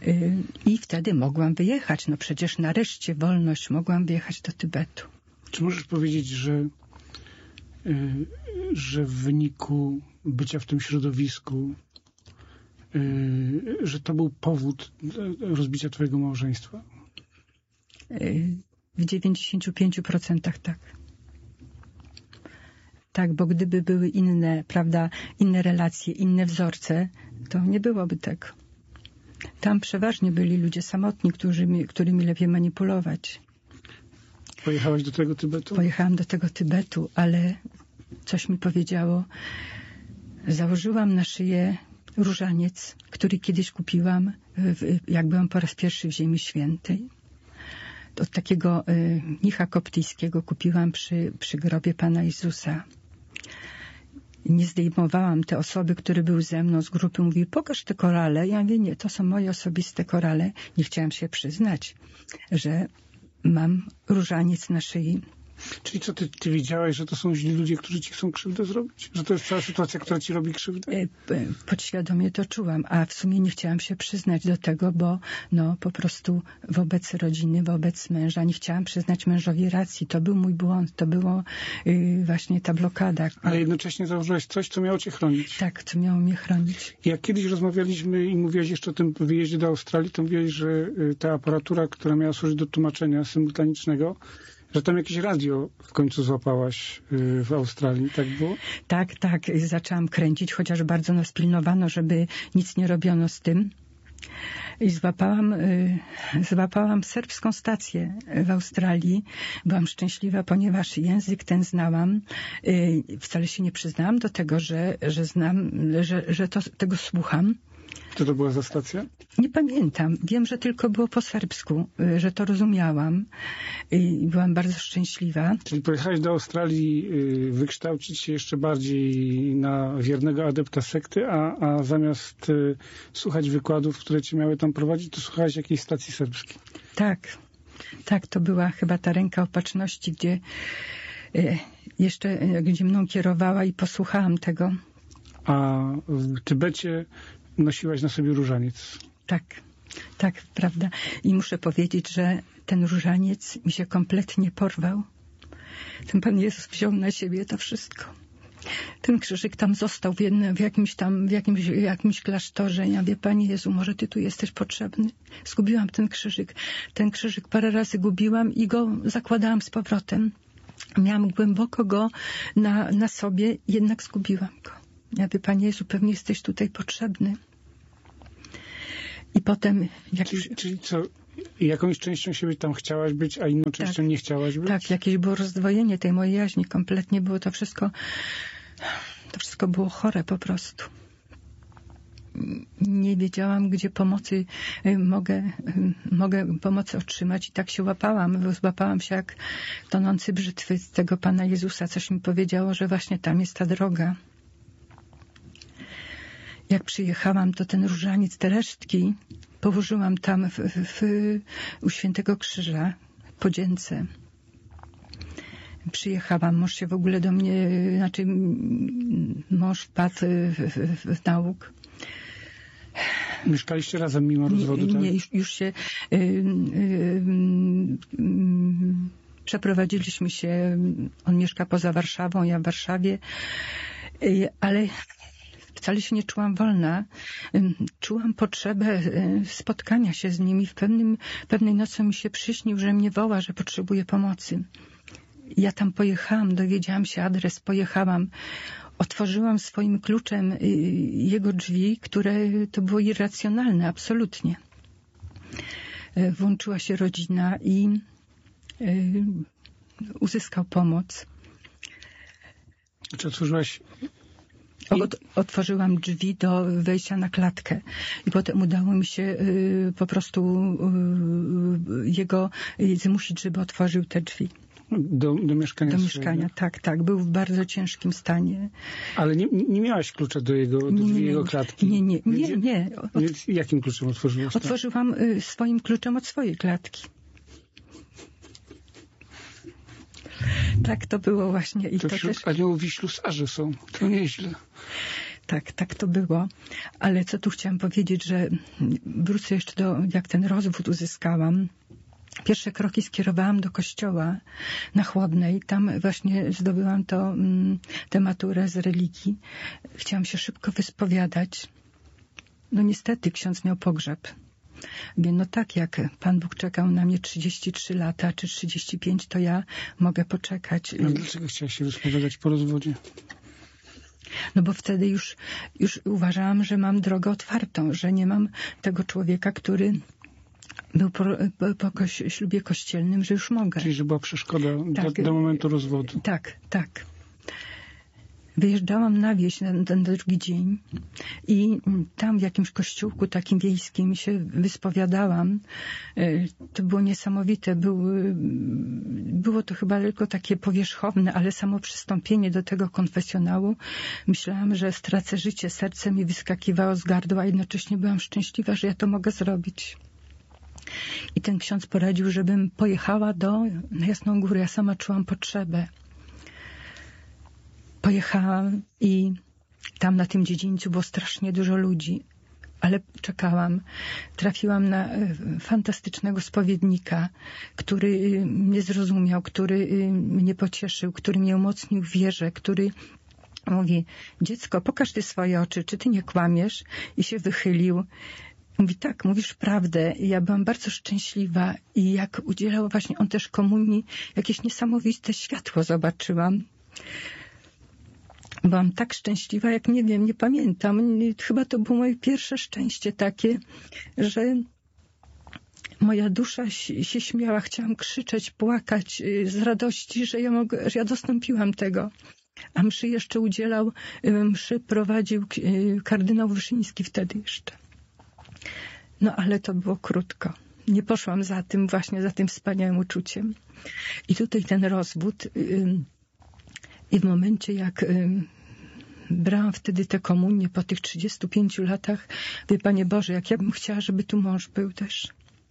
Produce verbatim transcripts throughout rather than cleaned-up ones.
I wtedy mogłam wyjechać. No przecież nareszcie wolność, mogłam wyjechać do Tybetu. Czy możesz powiedzieć, że, że w wyniku bycia w tym środowisku, że to był powód rozbicia twojego małżeństwa? W dziewięćdziesięciu pięciu procentach tak. Tak, bo gdyby były inne, prawda, inne relacje, inne wzorce, to nie byłoby tak. Tam przeważnie byli ludzie samotni, którzy, którymi lepiej manipulować. Pojechałaś do tego Tybetu? Pojechałam do tego Tybetu, ale coś mi powiedziało. Założyłam na szyję różaniec, który kiedyś kupiłam, jak byłam po raz pierwszy w Ziemi Świętej. Od takiego y, mnicha koptyjskiego kupiłam przy, przy grobie Pana Jezusa. Nie zdejmowałam te osoby, które były ze mną z grupy. Mówi, pokaż te korale. Ja mówię, nie, to są moje osobiste korale. Nie chciałam się przyznać, że mam różaniec na szyi. Czyli co, ty, ty wiedziałaś, że to są źli ludzie, którzy ci chcą krzywdę zrobić? Że to jest cała sytuacja, która ci robi krzywdę? Podświadomie to czułam, a w sumie nie chciałam się przyznać do tego, bo no po prostu wobec rodziny, wobec męża nie chciałam przyznać mężowi racji. To był mój błąd, to było yy, właśnie ta blokada. Ale jednocześnie założyłaś coś, co miało cię chronić. Tak, co miało mnie chronić. Jak kiedyś rozmawialiśmy i mówiłaś jeszcze o tym wyjeździe do Australii, to mówiłaś, że ta aparatura, która miała służyć do tłumaczenia symultanicznego, że tam jakieś radio w końcu złapałaś w Australii, tak było? Tak, tak. Zaczęłam kręcić, chociaż bardzo nas pilnowano, żeby nic nie robiono z tym. I złapałam, złapałam serbską stację w Australii. Byłam szczęśliwa, ponieważ język ten znałam. Wcale się nie przyznałam do tego, że, że znam, że, że to, tego słucham. Co to była za stacja? Nie pamiętam. Wiem, że tylko było po serbsku, że to rozumiałam i byłam bardzo szczęśliwa. Czyli pojechałeś do Australii wykształcić się jeszcze bardziej na wiernego adepta sekty, a, a zamiast słuchać wykładów, które cię miały tam prowadzić, to słuchałeś jakiejś stacji serbskiej. Tak. Tak, to była chyba ta ręka opatrzności, gdzie jeszcze gdzie mną kierowała i posłuchałam tego. A w Tybecie nosiłaś na sobie różaniec. Tak, tak, prawda. I muszę powiedzieć, że ten różaniec mi się kompletnie porwał. Ten Pan Jezus wziął na siebie to wszystko. Ten krzyżyk tam został w, jednym, w jakimś tam, w jakimś, jakimś klasztorze. Ja mówię, Panie Jezu, może Ty tu jesteś potrzebny. Zgubiłam ten krzyżyk. Ten krzyżyk parę razy gubiłam i go zakładałam z powrotem. Miałam głęboko go na, na sobie, jednak zgubiłam go. Ja mówię, Panie Jezu, pewnie jesteś tutaj potrzebny. I potem... Jak... Czyli, czyli co, jakąś częścią siebie tam chciałaś być, a inną częścią tak, nie chciałaś być? Tak, jakieś było rozdwojenie tej mojej jaźni. Kompletnie było to wszystko... To wszystko było chore po prostu. Nie wiedziałam, gdzie pomocy mogę, mogę pomocy otrzymać i tak się łapałam. Złapałam się jak tonący brzytwy z tego Pana Jezusa. Coś mi powiedziało, że właśnie tam jest ta droga. Jak przyjechałam, to ten różaniec, te resztki położyłam tam w, w, u Świętego Krzyża, po dzięce. Przyjechałam, mąż się w ogóle do mnie, znaczy mąż wpadł w, w, w nauk. Mieszkaliście razem mimo rozwodu, nie, tak? Nie, już, już się y, y, y, przeprowadziliśmy się, on mieszka poza Warszawą, ja w Warszawie, y, ale wcale się nie czułam wolna. Czułam potrzebę spotkania się z nimi. W pewnym, pewnej nocy mi się przyśnił, że mnie woła, że potrzebuje pomocy. Ja tam pojechałam, dowiedziałam się adres, pojechałam. Otworzyłam swoim kluczem jego drzwi, które to było irracjonalne, absolutnie. Włączyła się rodzina i uzyskał pomoc. Czy otworzyłaś... Od, otworzyłam drzwi do wejścia na klatkę i potem udało mi się y, po prostu y, jego y, zmusić, żeby otworzył te drzwi. Do, do mieszkania Do swojego. mieszkania, tak, tak. Był w bardzo ciężkim stanie. Ale nie, nie miałaś klucza do jego, do drzwi nie, jego klatki? Nie, nie, nie. nie. Od, Więc jakim kluczem otworzyłaś? Otworzyłam y, swoim kluczem od swojej klatki. Tak to było właśnie. I to to wśród też... aniołów i ślusarze są. To nieźle. tak, tak to było. Ale co tu chciałam powiedzieć, że wrócę jeszcze do, jak ten rozwód uzyskałam. Pierwsze kroki skierowałam do kościoła na Chłodnej. Tam właśnie zdobyłam to, tę maturę z religii. Chciałam się szybko wyspowiadać. No niestety ksiądz miał pogrzeb. Mówię, no tak, jak Pan Bóg czekał na mnie trzydzieści trzy lata, czy trzydzieści pięć, to ja mogę poczekać. A dlaczego chciałaś się wyspowiadać po rozwodzie? No bo wtedy już, już uważałam, że mam drogę otwartą, że nie mam tego człowieka, który był po, po, po ślubie kościelnym, że już mogę. Czyli, że była przeszkoda tak, do, do momentu rozwodu. Tak, tak. Wyjeżdżałam na wieś na ten drugi dzień i tam w jakimś kościółku takim wiejskim się wyspowiadałam. To było niesamowite. Był, było to chyba tylko takie powierzchowne, ale samo przystąpienie do tego konfesjonału. Myślałam, że stracę życie. Serce mi wyskakiwało z gardła, a jednocześnie byłam szczęśliwa, że ja to mogę zrobić. I ten ksiądz poradził, żebym pojechała do, na Jasną Górę. Ja sama czułam potrzebę. Pojechałam i tam na tym dziedzińcu było strasznie dużo ludzi, ale czekałam. Trafiłam na fantastycznego spowiednika, który mnie zrozumiał, który mnie pocieszył, który mnie umocnił w wierze, który mówi, dziecko, pokaż ty swoje oczy, czy ty nie kłamiesz? I się wychylił. Mówi, tak, mówisz prawdę. I ja byłam bardzo szczęśliwa i jak udzielał właśnie on też komunii, jakieś niesamowite światło zobaczyłam. Byłam tak szczęśliwa, jak nie wiem, nie pamiętam. Chyba to było moje pierwsze szczęście takie, że moja dusza się śmiała. Chciałam krzyczeć, płakać z radości, że ja, mogę, że ja dostąpiłam tego. A mszy jeszcze udzielał, mszy prowadził kardynał Wyszyński wtedy jeszcze. No ale to było krótko. Nie poszłam za tym, właśnie za tym wspaniałym uczuciem. I tutaj ten rozwód... I w momencie, jak y, brałam wtedy tę komunię po tych trzydziestu pięciu latach, wie Panie Boże, jak ja bym chciała, żeby tu mąż był też.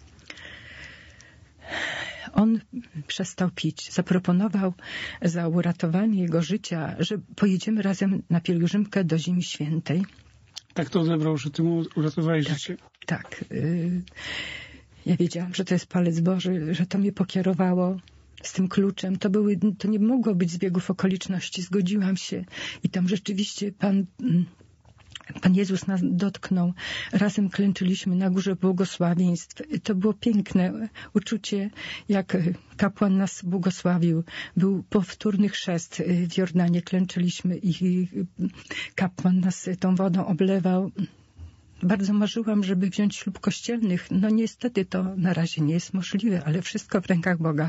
On przestał pić. Zaproponował za uratowanie jego życia, że pojedziemy razem na pielgrzymkę do Ziemi Świętej. Tak to odebrał, że ty mu uratowałeś tak, życie? Tak. Y, ja wiedziałam, że to jest palec Boży, że to mnie pokierowało z tym kluczem. To, były, to nie mogło być zbiegów okoliczności. Zgodziłam się. I tam rzeczywiście Pan, Pan Jezus nas dotknął. Razem klęczyliśmy na Górze Błogosławieństw. To było piękne uczucie, jak kapłan nas błogosławił. Był powtórny chrzest w Jordanie. Klęczyliśmy i kapłan nas tą wodą oblewał. Bardzo marzyłam, żeby wziąć ślub kościelnych. No niestety to na razie nie jest możliwe, ale wszystko w rękach Boga.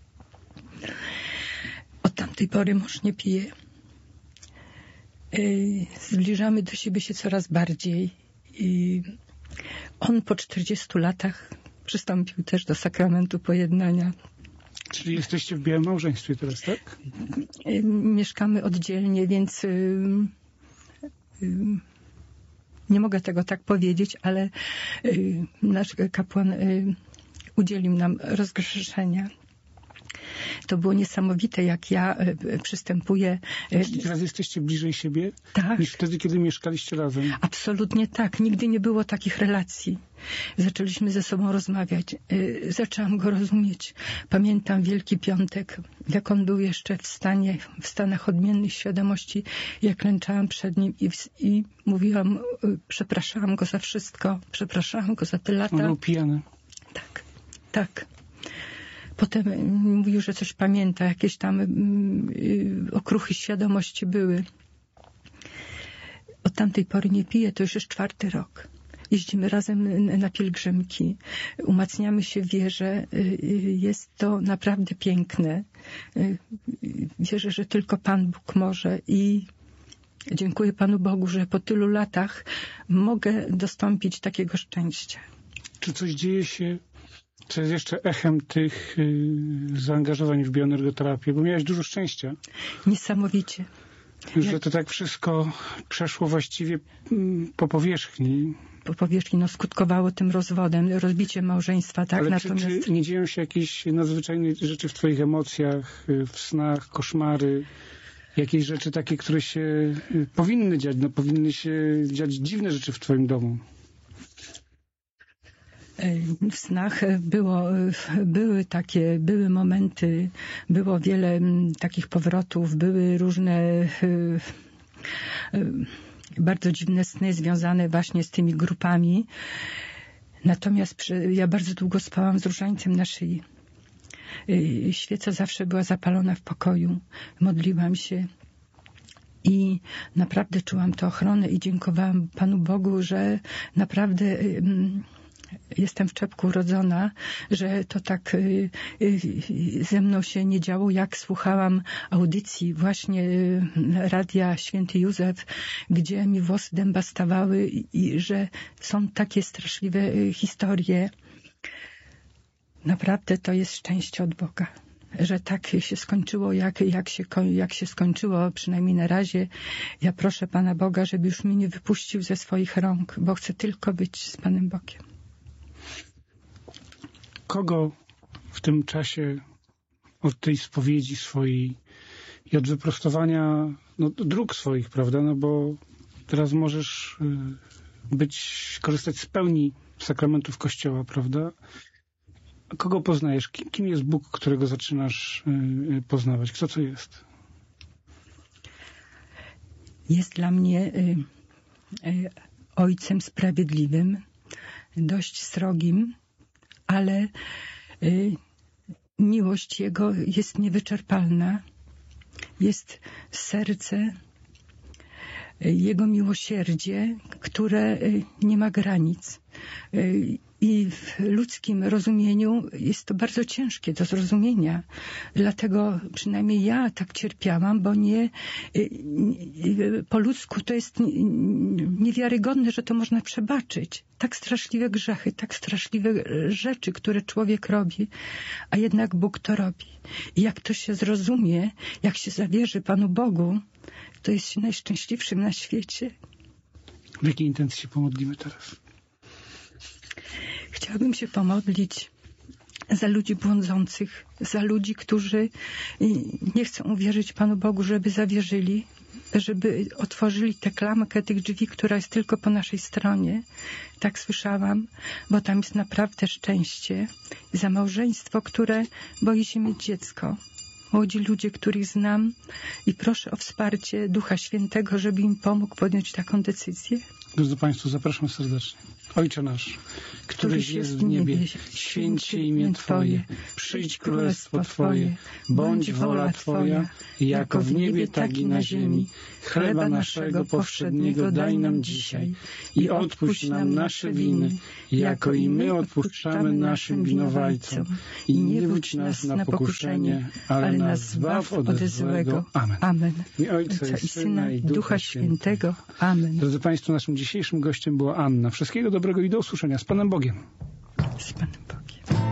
Od tamtej pory mąż nie pije. Zbliżamy do siebie się coraz bardziej. I on po czterdziestu latach przystąpił też do sakramentu pojednania. Czyli jesteście w białym małżeństwie teraz, tak? Mieszkamy oddzielnie, więc nie mogę tego tak powiedzieć, ale nasz kapłan udzielił nam rozgrzeszenia. To było niesamowite, jak ja przystępuję. Czyli teraz jesteście bliżej siebie tak. niż wtedy, kiedy mieszkaliście razem? Absolutnie tak. Nigdy nie było takich relacji. Zaczęliśmy ze sobą rozmawiać. Zaczęłam go rozumieć. Pamiętam Wielki Piątek, jak on był jeszcze w stanie, w stanach odmiennych świadomości. Ja klęczałam przed nim i, i mówiłam, przepraszałam go za wszystko. Przepraszałam go za te lata. On był pijany. Tak, tak. Potem mówił, że coś pamięta, jakieś tam yy, okruchy świadomości były. Od tamtej pory nie piję, to już jest czwarty rok. Jeździmy razem na pielgrzymki, umacniamy się w wierze. Jest to naprawdę piękne. Wierzę, że tylko Pan Bóg może i dziękuję Panu Bogu, że po tylu latach mogę dostąpić takiego szczęścia. Czy coś dzieje się, co jest jeszcze echem tych y, zaangażowań w bioenergoterapię? Bo miałeś dużo szczęścia. Niesamowicie. Że Jak... to tak wszystko przeszło właściwie mm, po powierzchni. Po powierzchni, no skutkowało tym rozwodem, rozbiciem małżeństwa, tak? Ale Natomiast... czy, czy nie dzieją się jakieś nadzwyczajne rzeczy w twoich emocjach, w snach, koszmary? Jakieś rzeczy takie, które się y, powinny dziać, no powinny się dziać dziwne rzeczy w twoim domu. W snach było, były takie, były momenty, było wiele takich powrotów, były różne y, y, bardzo dziwne sny związane właśnie z tymi grupami. Natomiast przy, ja bardzo długo spałam z różańcem na szyi. Y, świeca zawsze była zapalona w pokoju. Modliłam się. I naprawdę czułam tę ochronę i dziękowałam Panu Bogu, że naprawdę y, jestem w czepku urodzona, że to tak y, y, ze mną się nie działo, jak słuchałam audycji właśnie y, Radia Święty Józef, gdzie mi włosy dęba stawały i, i że są takie straszliwe y, historie. Naprawdę to jest szczęście od Boga, że tak się skończyło, jak, jak, się, jak się skończyło, przynajmniej na razie. Ja proszę Pana Boga, żeby już mnie nie wypuścił ze swoich rąk, bo chcę tylko być z Panem Bogiem. Kogo w tym czasie od tej spowiedzi swojej i od wyprostowania no, dróg swoich, prawda, no bo teraz możesz być, korzystać z pełni sakramentów Kościoła, prawda? Kogo poznajesz? Kim, kim jest Bóg, którego zaczynasz y, poznawać? Kto to jest? Jest dla mnie y, y, Ojcem sprawiedliwym, dość srogim, ale y, miłość Jego jest niewyczerpalna. Jest serce, y, Jego miłosierdzie, które y, nie ma granic. Y, I w ludzkim rozumieniu jest to bardzo ciężkie do zrozumienia. Dlatego przynajmniej ja tak cierpiałam, bo nie, po ludzku to jest niewiarygodne, że to można przebaczyć. Tak straszliwe grzechy, tak straszliwe rzeczy, które człowiek robi, a jednak Bóg to robi. I jak to się zrozumie, jak się zawierzy Panu Bogu, to jest się najszczęśliwszym na świecie. W jakiej intencji się pomodlimy teraz? Chciałabym się pomodlić za ludzi błądzących, za ludzi, którzy nie chcą uwierzyć Panu Bogu, żeby zawierzyli, żeby otworzyli tę klamkę tych drzwi, która jest tylko po naszej stronie. Tak słyszałam, bo tam jest naprawdę szczęście. Za małżeństwo, które boi się mieć dziecko. Młodzi ludzie, których znam i proszę o wsparcie Ducha Świętego, żeby im pomógł podjąć taką decyzję. Drodzy Państwo, zapraszam serdecznie. Ojcze nasz, któryś jest w niebie, święć się imię Twoje, przyjdź królestwo Twoje, bądź wola Twoja, jako w niebie, tak i na ziemi. Chleba naszego powszedniego daj nam dzisiaj i odpuść nam nasze winy, jako i my odpuszczamy naszym winowajcom. I nie wódź nas na pokuszenie, ale nas zbaw ode złego. Amen. Amen. I Ojca i Syna i Ducha Świętego. Amen. Drodzy Państwo, naszym dzisiejszym gościem była Anna. Wszystkiego dobrego i do usłyszenia. Z Panem Bogiem. Z Panem Bogiem.